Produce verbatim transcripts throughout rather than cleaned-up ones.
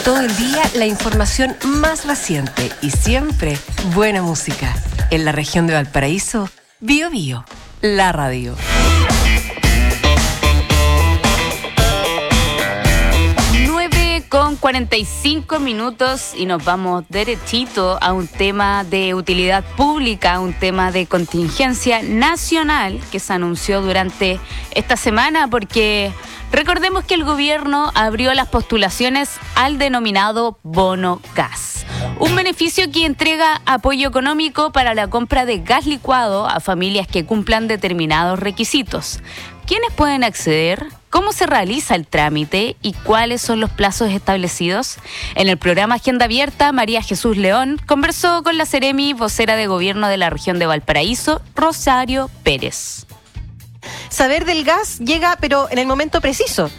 Todo el día la información más reciente y siempre buena música. En la región de Valparaíso, Bio Bio, la radio. nueve con cuarenta y cinco minutos y nos vamos derechito a un tema de utilidad pública, un tema de contingencia nacional que se anunció durante esta semana porque recordemos que el gobierno abrió las postulaciones al denominado bono gas. Un beneficio que entrega apoyo económico para la compra de gas licuado a familias que cumplan determinados requisitos. ¿Quiénes pueden acceder? ¿Cómo se realiza el trámite y cuáles son los plazos establecidos? En el programa Agenda Abierta, María Jesús León conversó con la Seremi, vocera de gobierno de la región de Valparaíso, Rosario Pérez. Saber del gas llega, pero en el momento preciso.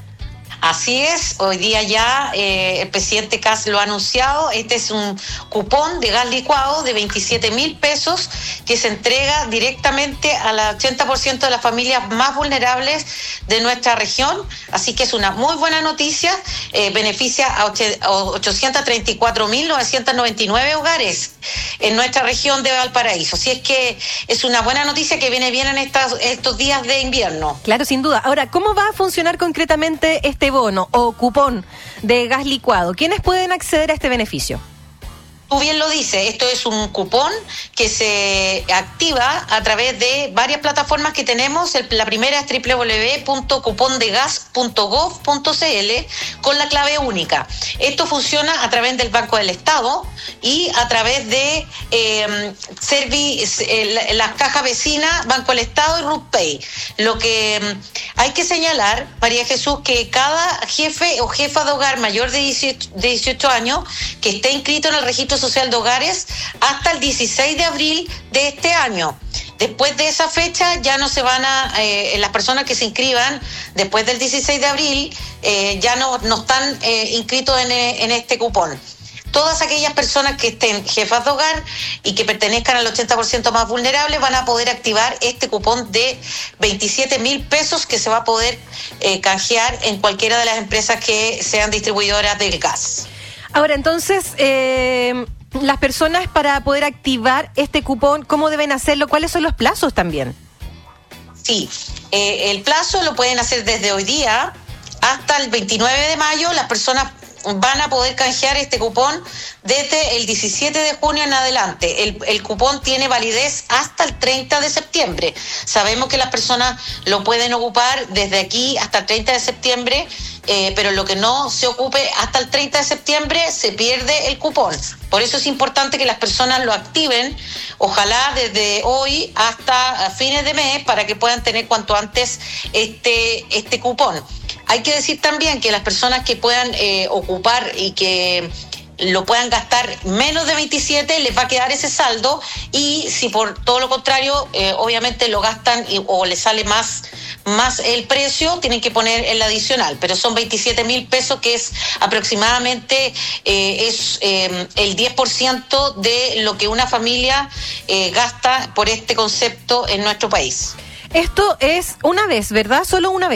Así es, hoy día ya eh, el presidente Kast lo ha anunciado. Este es un cupón de gas licuado de veintisiete mil pesos que se entrega directamente al ochenta por ciento de las familias más vulnerables de nuestra región. Así que es una muy buena noticia, eh, beneficia a ochocientos treinta y cuatro mil novecientos noventa y nueve hogares en nuestra región de Valparaíso. Así es que es una buena noticia que viene bien en estas, estos días de invierno. Claro, sin duda. Ahora, ¿cómo va a funcionar concretamente este bono o cupón de gas licuado? ¿Quiénes pueden acceder a este beneficio? Tú bien lo dices, esto es un cupón que se activa a través de varias plataformas que tenemos. La primera es doble u doble u doble u punto cupón de gas punto gov punto c l con la clave única. Esto funciona a través del Banco del Estado y a través de eh, Servi, eh, las cajas vecinas, Banco del Estado y RUPay. Lo que eh, hay que señalar, María Jesús, que cada jefe o jefa de hogar mayor de dieciocho, de dieciocho años que esté inscrito en el registro social de hogares hasta el dieciséis de abril de este año. Después de esa fecha ya no se van a, eh, las personas que se inscriban después del dieciséis de abril eh, ya no, no están eh, inscritos en, en este cupón. Todas aquellas personas que estén jefas de hogar y que pertenezcan al ochenta por ciento más vulnerables van a poder activar este cupón de veintisiete mil pesos que se va a poder eh, canjear en cualquiera de las empresas que sean distribuidoras del gas. Ahora, entonces, eh, las personas para poder activar este cupón, ¿cómo deben hacerlo? ¿Cuáles son los plazos también? Sí, eh, el plazo lo pueden hacer desde hoy día hasta el veintinueve de mayo. Las personas van a poder canjear este cupón desde el diecisiete de junio en adelante. El, el cupón tiene validez hasta el treinta de septiembre. Sabemos que las personas lo pueden ocupar desde aquí hasta el treinta de septiembre, eh, pero lo que no se ocupe hasta el treinta de septiembre se pierde el cupón. Por eso es importante que las personas lo activen, ojalá desde hoy hasta fines de mes, para que puedan tener cuanto antes este, este cupón. Hay que decir también que las personas que puedan eh, ocupar y que lo puedan gastar menos de veintisiete, les va a quedar ese saldo, y si por todo lo contrario, eh, obviamente lo gastan y, o les sale más, más el precio, tienen que poner el adicional, pero son veintisiete mil pesos, que es aproximadamente eh, es eh, el diez por ciento de lo que una familia eh, gasta por este concepto en nuestro país. Esto es una vez, ¿verdad? Solo una vez.